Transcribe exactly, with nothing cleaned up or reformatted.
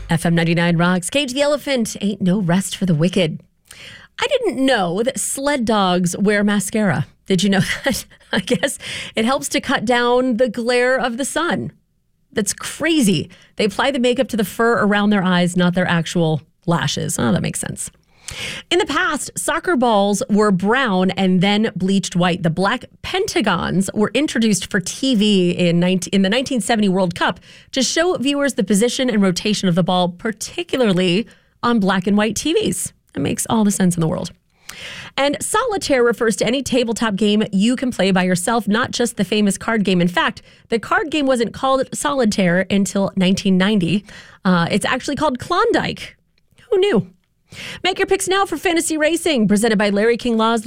F M ninety-nine rocks. Cage the Elephant. Ain't no rest for the wicked. I didn't know that sled dogs wear mascara. Did you know that? I guess it helps to cut down the glare of the sun. That's crazy. They apply the makeup to the fur around their eyes, not their actual lashes. Oh, that makes sense. In the past, soccer balls were brown and then bleached white. The black pentagons were introduced for T V in, nineteen, in the nineteen seventy World Cup to show viewers the position and rotation of the ball, particularly on black and white T Vs. That makes all the sense in the world. And solitaire refers to any tabletop game you can play by yourself, not just the famous card game. In fact, the card game wasn't called solitaire until nineteen ninety. Uh, it's actually called Klondike. Who knew? Make your picks now for fantasy racing, presented by Larry King Laws.